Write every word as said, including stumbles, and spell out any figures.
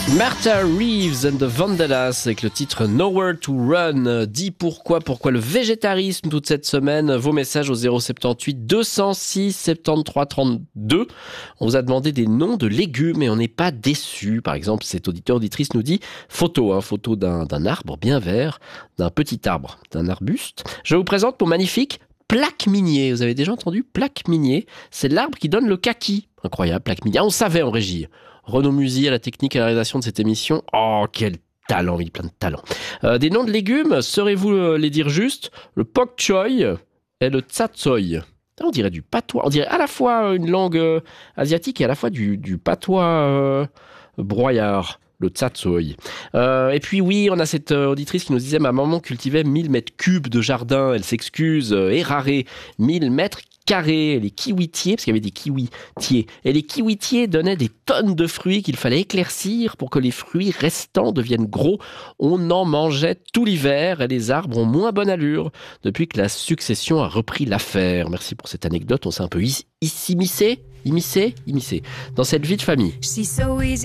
Martha Reeves and the Vandellas avec le titre Nowhere to Run. Dis pourquoi, pourquoi le végétarisme toute cette semaine. Vos messages au zéro sept huit deux zéro six soixante-treize trente-deux. On vous a demandé des noms de légumes et on n'est pas déçus. Par exemple, cet auditeur auditrice nous dit photo, hein, photo d'un, d'un arbre bien vert, d'un petit arbre, d'un arbuste. Je vous présente mon magnifique plaque minier. Vous avez déjà entendu plaque minier? C'est l'arbre qui donne le kaki. Incroyable, plaque minier. Ah, on savait en régie. Renaud Musy à la technique et à la réalisation de cette émission. Oh, quel talent, il a plein de talent. Euh, des noms de légumes, saurez-vous euh, les dire juste? Le pok choy et le tsatsoy. On dirait du patois. On dirait à la fois une langue euh, asiatique et à la fois du, du patois euh, broyard. Le tsatsoy. Euh, et puis oui, on a cette euh, auditrice qui nous disait « Ma maman cultivait mille mètres cubes de jardin. Elle s'excuse. Euh, érarée. mille mètres carrés. Les kiwitiers, parce qu'il y avait des kiwitiers. Et les kiwitiers donnaient des tonnes de fruits qu'il fallait éclaircir pour que les fruits restants deviennent gros. On en mangeait tout l'hiver et les arbres ont moins bonne allure depuis que la succession a repris l'affaire. » Merci pour cette anecdote. On s'est un peu ici immiscé, immiscé, immiscé dans cette vie de famille.